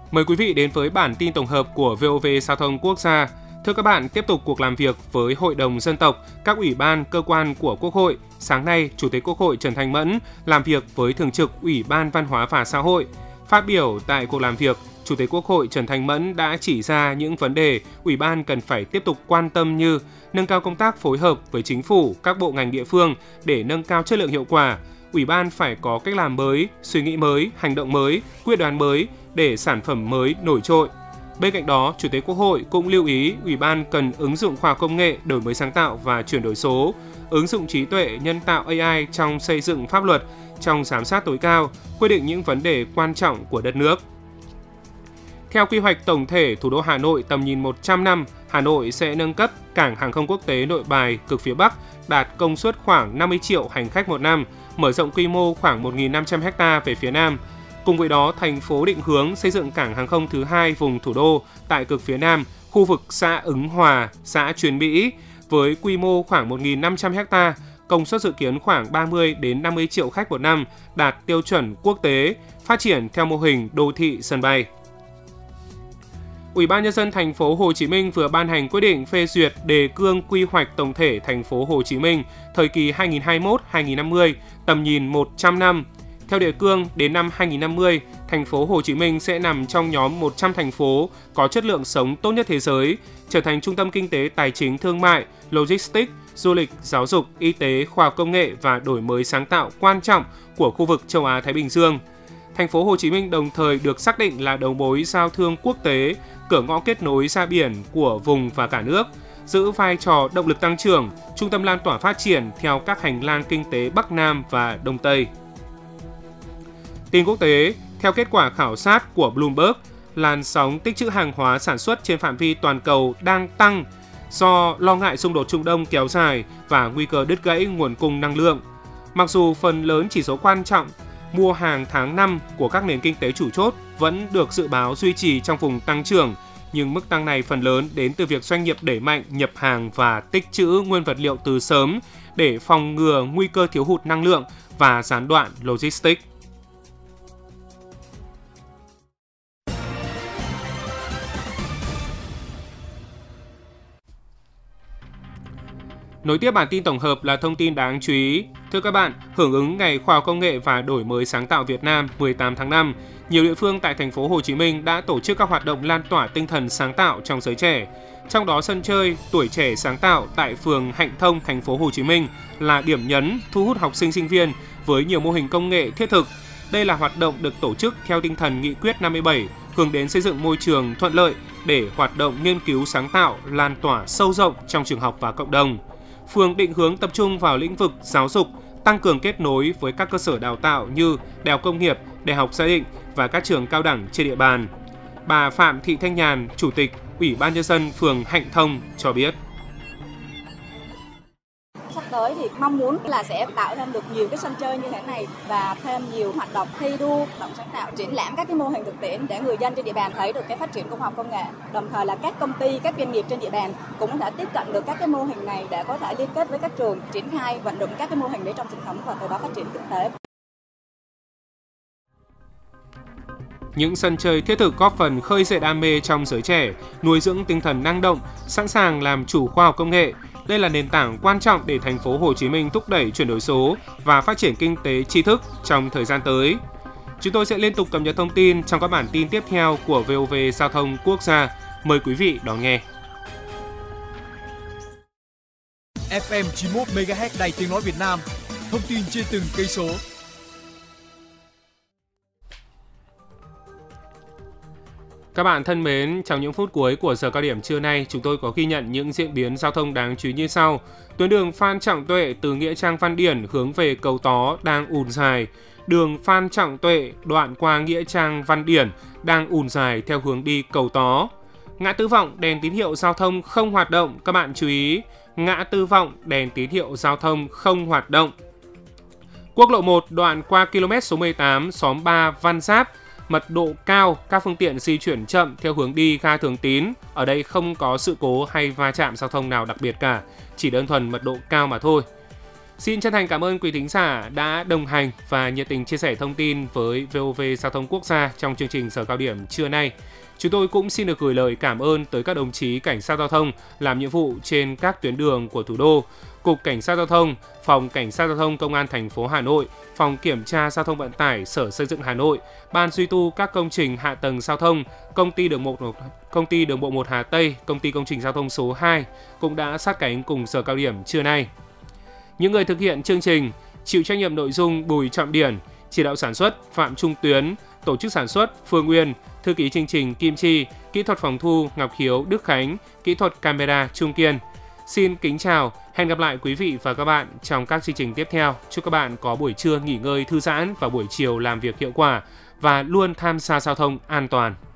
Mời quý vị đến với bản tin tổng hợp của VOV Giao thông Quốc gia. Thưa các bạn, tiếp tục cuộc làm việc với Hội đồng Dân tộc, các ủy ban, cơ quan của Quốc hội. Sáng nay, Chủ tịch Quốc hội Trần Thanh Mẫn làm việc với Thường trực Ủy ban Văn hóa và Xã hội. Phát biểu tại cuộc làm việc, Chủ tịch Quốc hội Trần Thanh Mẫn đã chỉ ra những vấn đề Ủy ban cần phải tiếp tục quan tâm như nâng cao công tác phối hợp với Chính phủ, các bộ ngành địa phương để nâng cao chất lượng hiệu quả. Ủy ban phải có cách làm mới, suy nghĩ mới, hành động mới, quyết đoán mới để sản phẩm mới nổi trội. Bên cạnh đó, Chủ tịch Quốc hội cũng lưu ý Ủy ban cần ứng dụng khoa học công nghệ, đổi mới sáng tạo và chuyển đổi số, ứng dụng trí tuệ nhân tạo AI trong xây dựng pháp luật, trong giám sát tối cao, quyết định những vấn đề quan trọng của đất nước. Theo quy hoạch tổng thể thủ đô Hà Nội tầm nhìn 100 năm, Hà Nội sẽ nâng cấp cảng hàng không quốc tế Nội Bài cực phía Bắc đạt công suất khoảng 50 triệu hành khách một năm, mở rộng quy mô khoảng 1.500 ha về phía Nam. Cùng với đó, thành phố định hướng xây dựng cảng hàng không thứ hai vùng thủ đô tại cực phía Nam, khu vực xã Ứng Hòa, xã Truyền Mỹ với quy mô khoảng 1.500 ha, công suất dự kiến khoảng 30 đến 50 triệu khách một năm, đạt tiêu chuẩn quốc tế, phát triển theo mô hình đô thị sân bay. Ủy ban nhân dân thành phố Hồ Chí Minh vừa ban hành quyết định phê duyệt đề cương quy hoạch tổng thể thành phố Hồ Chí Minh thời kỳ 2021-2050, tầm nhìn 100 năm. Theo đề cương, đến năm 2050, thành phố Hồ Chí Minh sẽ nằm trong nhóm 100 thành phố có chất lượng sống tốt nhất thế giới, trở thành trung tâm kinh tế tài chính thương mại, logistics, du lịch, giáo dục, y tế, khoa học công nghệ và đổi mới sáng tạo quan trọng của khu vực châu Á Thái Bình Dương. Thành phố Hồ Chí Minh đồng thời được xác định là đầu mối giao thương quốc tế, cửa ngõ kết nối ra biển của vùng và cả nước, giữ vai trò động lực tăng trưởng, trung tâm lan tỏa phát triển theo các hành lang kinh tế Bắc Nam và Đông Tây. Tin quốc tế, theo kết quả khảo sát của Bloomberg, làn sóng tích trữ hàng hóa sản xuất trên phạm vi toàn cầu đang tăng do lo ngại xung đột Trung Đông kéo dài và nguy cơ đứt gãy nguồn cung năng lượng. Mặc dù phần lớn chỉ số quan trọng mua hàng tháng 5 của các nền kinh tế chủ chốt vẫn được dự báo duy trì trong vùng tăng trưởng, nhưng mức tăng này phần lớn đến từ việc doanh nghiệp đẩy mạnh nhập hàng và tích trữ nguyên vật liệu từ sớm để phòng ngừa nguy cơ thiếu hụt năng lượng và gián đoạn logistics. Nối tiếp bản tin tổng hợp là thông tin đáng chú ý. Thưa các bạn, hưởng ứng Ngày Khoa học Công nghệ và Đổi mới sáng tạo Việt Nam 18 tháng 5, nhiều địa phương tại thành phố Hồ Chí Minh đã tổ chức các hoạt động lan tỏa tinh thần sáng tạo trong giới trẻ. Trong đó, sân chơi Tuổi trẻ sáng tạo tại phường Hạnh Thông, thành phố Hồ Chí Minh là điểm nhấn thu hút học sinh sinh viên với nhiều mô hình công nghệ thiết thực. Đây là hoạt động được tổ chức theo tinh thần Nghị quyết 57, hướng đến xây dựng môi trường thuận lợi để hoạt động nghiên cứu sáng tạo lan tỏa sâu rộng trong trường học và cộng đồng. Phường định hướng tập trung vào lĩnh vực giáo dục, tăng cường kết nối với các cơ sở đào tạo như Đại học Công nghiệp, Đại học Gia định và các trường cao đẳng trên địa bàn. Bà Phạm Thị Thanh Nhàn, Chủ tịch Ủy ban nhân dân phường Hạnh Thông cho biết. Sắp tới thì mong muốn là sẽ tạo thêm được nhiều cái sân chơi như thế này và thêm nhiều hoạt động thi đua, hoạt động sáng tạo, triển lãm các cái mô hình thực tiễn để người dân trên địa bàn thấy được cái phát triển của khoa học công nghệ. Đồng thời là các công ty, các doanh nghiệp trên địa bàn cũng đã tiếp cận được các cái mô hình này để có thể liên kết với các trường, triển khai vận dụng các cái mô hình đấy trong sản phẩm và từ đó phát triển kinh tế. Những sân chơi thiết thực góp phần khơi dậy đam mê trong giới trẻ, nuôi dưỡng tinh thần năng động, sẵn sàng làm chủ khoa học công nghệ. Đây là nền tảng quan trọng để thành phố Hồ Chí Minh thúc đẩy chuyển đổi số và phát triển kinh tế tri thức trong thời gian tới. Chúng tôi sẽ liên tục cập nhật thông tin trong các bản tin tiếp theo của VOV Giao thông Quốc gia. Mời quý vị đón nghe. FM 91 MHz Đài Tiếng nói Việt Nam. Thông tin trên từng cây số. Các bạn thân mến, trong những phút cuối của giờ cao điểm trưa nay, chúng tôi có ghi nhận những diễn biến giao thông đáng chú ý như sau. Tuyến đường Phan Trọng Tuệ từ Nghĩa Trang Văn Điển hướng về Cầu Tó đang ùn dài. Đường Phan Trọng Tuệ đoạn qua Nghĩa Trang Văn Điển đang ùn dài theo hướng đi Cầu Tó. Ngã tư Vọng đèn tín hiệu giao thông không hoạt động, các bạn chú ý. Ngã tư Vọng đèn tín hiệu giao thông không hoạt động. Quốc lộ 1 đoạn qua km số 18 xóm 3 Văn Giáp, mật độ cao, các phương tiện di chuyển chậm theo hướng đi ga Thường Tín. Ở đây không có sự cố hay va chạm giao thông nào đặc biệt cả, chỉ đơn thuần mật độ cao mà thôi. Xin chân thành cảm ơn quý thính giả đã đồng hành và nhiệt tình chia sẻ thông tin với VOV Giao thông Quốc gia trong chương trình Giờ cao điểm trưa nay. Chúng tôi cũng xin được gửi lời cảm ơn tới các đồng chí cảnh sát giao thông làm nhiệm vụ trên các tuyến đường của thủ đô, Cục Cảnh sát giao thông, Phòng Cảnh sát giao thông Công an thành phố Hà Nội, Phòng Kiểm tra Giao thông Vận tải Sở Xây dựng Hà Nội, Ban duy tu các công trình hạ tầng giao thông, Công ty Đường bộ 1 Hà Tây, Công ty Công trình Giao thông số 2 cũng đã sát cánh cùng Giờ cao điểm trưa nay. Những người thực hiện chương trình: chịu trách nhiệm nội dung Bùi Trọng Điển, chỉ đạo sản xuất Phạm Trung Tuyến, tổ chức sản xuất Phương Nguyên, thư ký chương trình Kim Chi, kỹ thuật phòng thu Ngọc Hiếu, Đức Khánh, kỹ thuật camera Trung Kiên. Xin kính chào, hẹn gặp lại quý vị và các bạn trong các chương trình tiếp theo. Chúc các bạn có buổi trưa nghỉ ngơi thư giãn và buổi chiều làm việc hiệu quả và luôn tham gia giao thông an toàn.